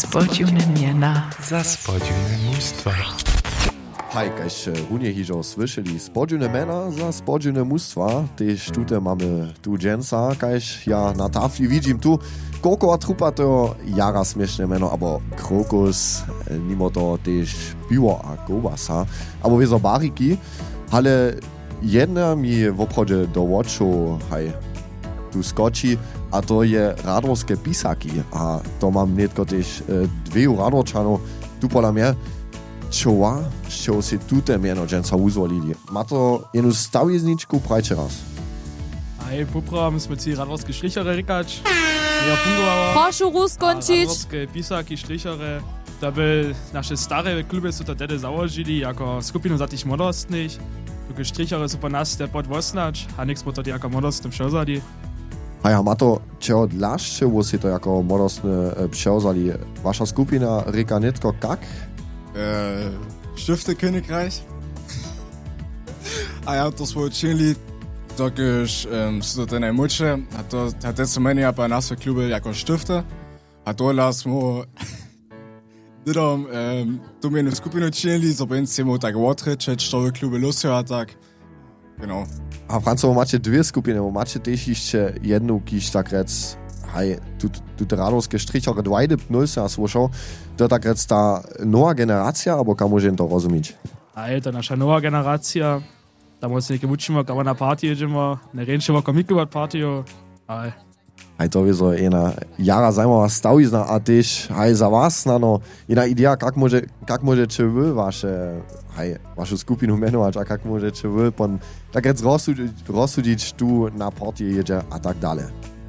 spodźiwne mjena. Za spodźiwne mustwa. Hej, kaž runie hižo słyszeli, spodźiwne mena za spodźiwne mustwa. Tež tute mamy tu dżęsa, kaž ja na tafli widzim tu Koko a trupa to jara śmieszne meno, abo krokus, mimo to tež piwo a kobasa, abo wieso bariki, ale jedna mi w obchodzie do oczu, hej, tu skoči, a to je radworske pisaki. A to mam netko tež dveju radworčanov, tu pola mnie, čova, čo si tute meno dženca uzvolili. Ma to jednu stavizničku prajče raz. Hej, popravam smo ci radworske šličare rikač. Ja fungovała. Proszę rozkończyć. Radworskie pisaki, šličare. Da by naše stare kluby so to tedy założyli jako skupinu za tych młodostnych. Tuke šličare so po nas te podwosnać, a niks po to jako młodostnym przewzali. A ja ma to čeho dlašće, wo si to jako młodostne převzali. Wasza skupina rika netko kak? Stifte Königreich. A ja to smo učinili, dokiż so to najmłodsze, a to te co meni pa nasze kluby jako Stifte. A to smo didom tu jednu skupinu učinili, so będziemy tak odrečeć, što v kluby lusio, a tak. Genau. A Francowo macie dwie skupiny, bo macie też jeszcze jedną, kiż tak rec, hej, tu radowskie strichare dwajdy pnulse, a słyszał, to tak rec ta nowa generacja, albo kam możemy to rozumieć? Hej, to nasza nowa generacja. Tam uns nicht gewutschen, kann man na Party jedziemy, ne ręcznie wako mitgebracht Party, hej. Hej, to jest jedna jara zajmowa stawizna, a też, hej, za was, no, jedna idea, jak możecie wy waszą skupinu mianować, a jak możecie wy tak rec rozsudzić tu na party jedzie, a tak dalej.